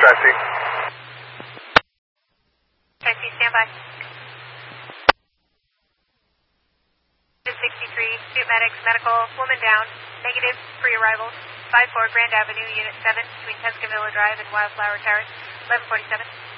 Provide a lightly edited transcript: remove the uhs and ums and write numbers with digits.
Taxi. Taxi, stand by. 63, Duke Medics, medical, woman down, negative, pre-arrivals, 54 Grand Avenue, Unit 7, between Tuscanvilla Drive and Wildflower Terrace, 1147.